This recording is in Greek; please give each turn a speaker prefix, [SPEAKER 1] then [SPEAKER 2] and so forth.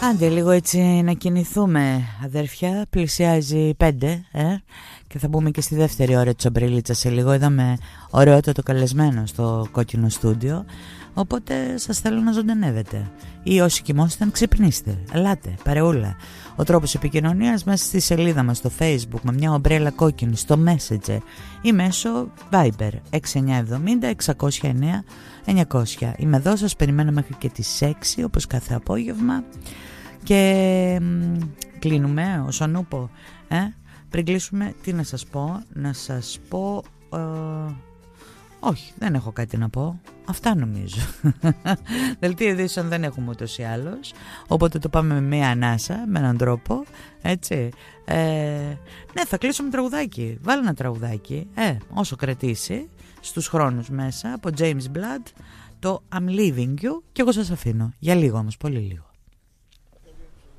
[SPEAKER 1] Άντε λίγο έτσι να κινηθούμε, αδέρφια. Πλησιάζει 5 και θα μπούμε και στη δεύτερη ώρα της ομπρελίτσας σε λίγο. Είδαμε ωραιότατο καλεσμένο στο κόκκινο στούντιο, οπότε σας θέλω να ζωντανεύετε. Ή όσοι κοιμόσταν, ξυπνήστε, ελάτε, παρεούλα. Ο τρόπος επικοινωνίας μέσα στη σελίδα μας στο Facebook με μια ομπρέλα κόκκινη στο Messenger ή μέσω Viber 6970 609 900. Είμαι εδώ, σας περιμένω μέχρι και τις 6 όπως κάθε απόγευμα. Και κλείνουμε όσον ούπο πριν κλείσουμε, τι να σας πω? Να σας πω όχι, δεν έχω κάτι να πω. Αυτά νομίζω. Δελτίο ειδήσεων δεν έχουμε ούτως ή άλλως, οπότε το πάμε με μία ανάσα, με έναν τρόπο, έτσι. Ναι, θα κλείσω με τραγουδάκι. Βάλε ένα τραγουδάκι, όσο κρατήσει, στους χρόνους μέσα, από James Blood, το I'm Leaving You, και εγώ σας αφήνω. Για λίγο όμως, πολύ λίγο.